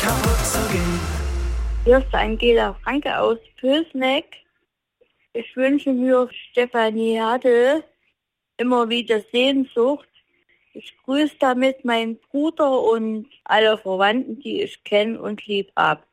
kaputt zu gehen. Hier ist Angela Franke aus Pößneck. Ich wünsche mir Stefanie Hadl immer wieder Sehnsucht. Ich grüße damit meinen Bruder und alle Verwandten, die ich kenne und lieb habe.